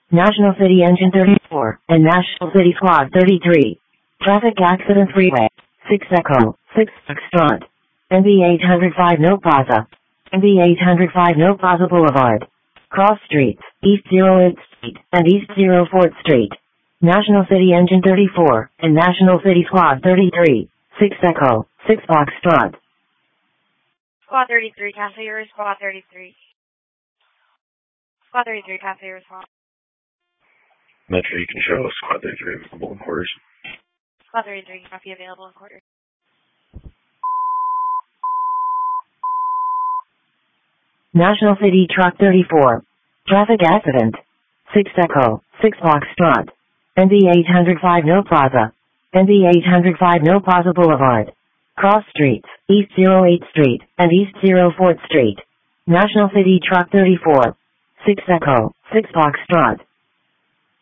National City Engine 34, and National City Squad 33. Traffic accident freeway. 6 Echo, 6 Foxtrot. NB 805 No Plaza. NB 805 No Plaza Boulevard. Cross Streets, East 08th Street, and East 04th Street. National City Engine 34, and National City Squad 33. 6 Echo, 6 Foxtrot. Squad 33, cancel your Squad 33. Squad 33, cancel your response. Metro, you can show Squad 33 available in quarters. Squad 33 copy available in quarters. National City Truck 34. Traffic accident. 6 Echo, 6 Foxtrot. NB 805 No Plaza. NB 805 No Plaza Boulevard. Cross Streets, East 08th Street, and East 04th Street. National City Truck 34. 6 Echo, 6 Foxtrot.